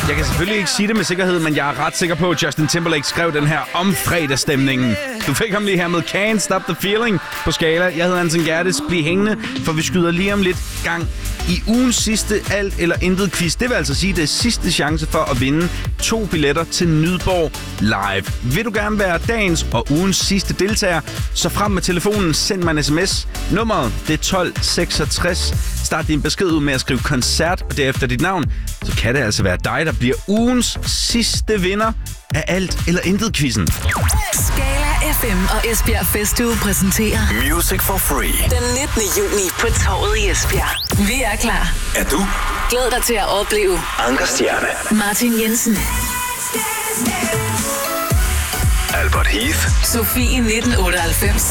Jeg kan selvfølgelig ikke sige det med sikkerhed, men jeg er ret sikker på, at Justin Timberlake skrev den her om fredagsstemningen. Du fik ham lige her med Can't Stop the Feeling på Skala. Jeg hedder Anton Gerdes. Bliv hængende, for vi skyder lige om lidt gang i ugens sidste alt eller intet quiz. Det vil altså sige, det er sidste chance for at vinde 2 billetter til Nydborg Live. Vil du gerne være dagens og ugens sidste deltager, så frem med telefonen, send mig en sms. Nummeret, det er 1266. Start din besked ud med at skrive koncert og derefter dit navn. Så kan det altså være dig, der bliver ugens sidste vinder af alt eller intet quizzen. Skala FM og Esbjerg Festuge præsenterer Music for Free. Den 19. juni på Torvet i Esbjerg. Vi er klar. Er du? Glæd dig til at opleve Anker Stjerne, Martin Jensen, Albert Heath, Sofie 1998,